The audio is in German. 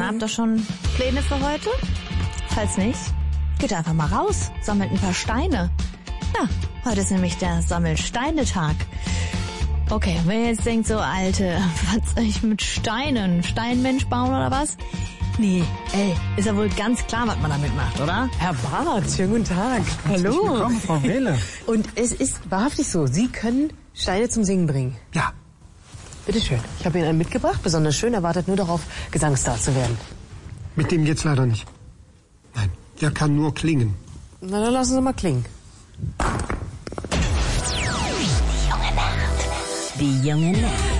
Na, habt ihr schon Pläne für heute? Falls nicht, geht einfach mal raus, sammelt ein paar Steine. Ja, heute ist nämlich der Sammelsteinetag. Okay, wenn ihr jetzt denkt, so Alte, was soll ich mit Steinen? Steinmensch bauen oder was? Nee, ist ja wohl ganz klar, was man damit macht, oder? Herr Barth, schönen guten Tag. Herzlich Hallo. willkommen, Frau Wehle. Und es ist wahrhaftig so, Sie können Steine zum Singen bringen. Ja, Bitte schön. Ich habe Ihnen einen mitgebracht, besonders schön, er wartet nur darauf, Gesangsstar zu werden. mit dem geht's leider nicht. Nein, der kann nur klingen. Na, dann lassen Sie mal klingen. Die junge Nacht.